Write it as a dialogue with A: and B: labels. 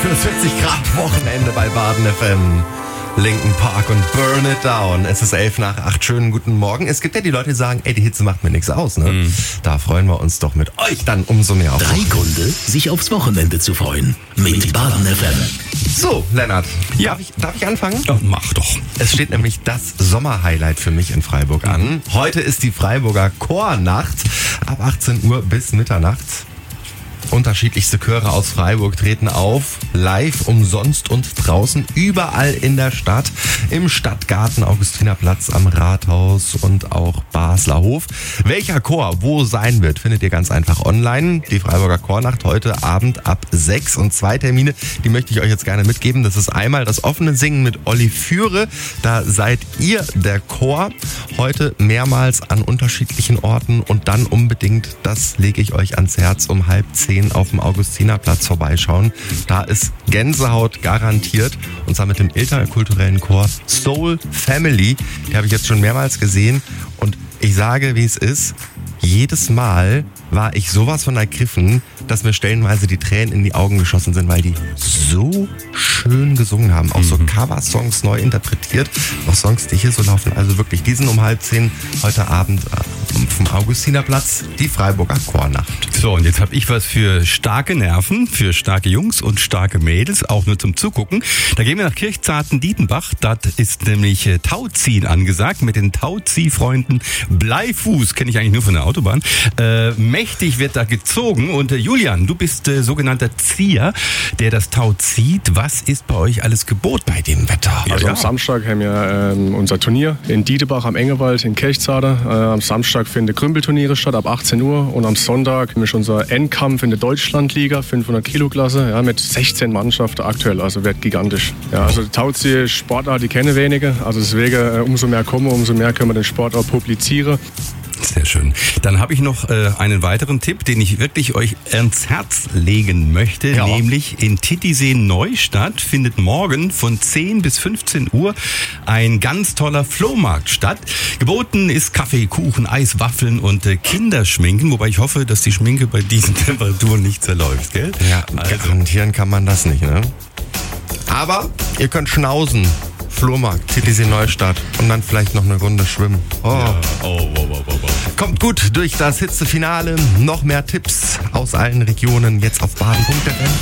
A: fürs 40-Grad-Wochenende bei Baden FM. Linkin Park und Burn It Down. Es ist 7:11. Schönen guten Morgen. Es gibt ja die Leute, die sagen, ey, die Hitze macht mir nichts aus, ne? Da freuen wir uns doch mit euch dann umso mehr auf.
B: 3 Gründe, sich aufs Wochenende zu freuen. Mit Baden FM.
A: So, Lennart.
C: Ja.
A: Darf ich anfangen?
C: Ja, mach doch.
A: Es steht nämlich das Sommerhighlight für mich in Freiburg an. Heute ist die Freiburger Chornacht ab 18 Uhr bis Mitternacht. Unterschiedlichste Chöre aus Freiburg treten auf, live, umsonst und draußen, überall in der Stadt, im Stadtgarten, Augustinerplatz, am Rathaus und auch Basler Hof. Welcher Chor wo sein wird, findet ihr ganz einfach online. Die Freiburger Chornacht heute Abend ab 6 und 2 Termine, die möchte ich euch jetzt gerne mitgeben. Das ist einmal das offene Singen mit Olli Führe, da seid ihr der Chor, heute mehrmals an unterschiedlichen Orten und dann unbedingt, das lege ich euch ans Herz, um 9:30 auf dem Augustinerplatz vorbeischauen. Da ist Gänsehaut garantiert. Und zwar mit dem interkulturellen Chor Soul Family. Die habe ich jetzt schon mehrmals gesehen. Und ich sage, wie es ist. Jedes Mal war ich sowas von ergriffen, dass mir stellenweise die Tränen in die Augen geschossen sind, weil die so schön gesungen haben. Auch so Cover-Songs neu interpretiert. Auch Songs, die hier so laufen. Also wirklich, die sind um 9:30 heute Abend vom Augustinerplatz, die Freiburger Chornacht.
C: So, und jetzt habe ich was für starke Nerven, für starke Jungs und starke Mädels, auch nur zum Zugucken. Da gehen wir nach Kirchzarten-Dietenbach. Dort ist nämlich Tauziehen angesagt mit den Tauziehfreunden Bleifuß. Kenne ich eigentlich nur von der Autobahn. Mächtig wird da gezogen. Und Julian, du bist sogenannter Zieher, der das Tau zieht. Was ist bei euch alles geboten bei dem Wetter?
D: Also am Samstag haben wir unser Turnier in Dietenbach am Engewald in Kirchzarten. Am Samstag finden Krümpelturniere statt ab 18 Uhr und am Sonntag ist unser Endkampf in der Deutschlandliga, 500 Kilo Klasse, ja, mit 16 Mannschaften aktuell, also wird gigantisch. Ja, also Tauzieh Sportart, die kennen wenige, also deswegen umso mehr kommen, umso mehr können wir den Sport auch publizieren.
C: Sehr schön. Dann habe ich noch einen weiteren Tipp, den ich wirklich euch ans Herz legen möchte, nämlich in Titisee Neustadt findet morgen von 10 bis 15 Uhr ein ganz toller Flohmarkt statt. Geboten ist Kaffee, Kuchen, Eis, Waffeln und Kinderschminken, wobei ich hoffe, dass die Schminke bei diesen Temperaturen nicht zerläuft, gell?
A: Ja, garantieren kann man das nicht, ne? Aber ihr könnt schnauzen. Flohmarkt, Titisee Neustadt und dann vielleicht noch eine Runde schwimmen.
C: Ja.
A: Kommt gut durch das Hitzefinale. Noch mehr Tipps aus allen Regionen jetzt auf baden.fm.